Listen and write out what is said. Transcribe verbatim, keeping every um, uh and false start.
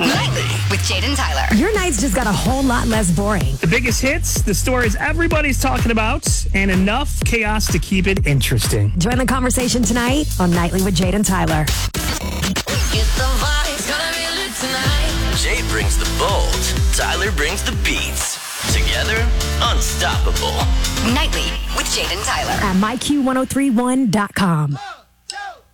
Nightly with Jade and Tyler. Your nights just got a whole lot less boring. The biggest hits, the stories everybody's talking about, and enough chaos to keep it interesting. Join the conversation tonight on Nightly with Jade and Tyler. Get the vibe, gonna be lit tonight. Jade brings the bold, Tyler brings the beats. Together, unstoppable. Nightly with Jade and Tyler. At my Q one oh three one dot com.